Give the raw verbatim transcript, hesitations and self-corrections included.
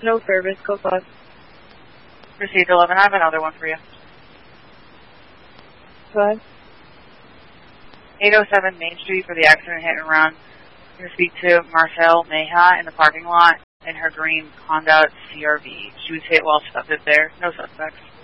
no service, code plus. Received eleven, I have another one for you. Go ahead. eight oh seven Main Street for the accident hit and run. I'm going to speak to Marcel Meha in the parking lot in her green Honda C R V. She was hit while stuck there. No suspects.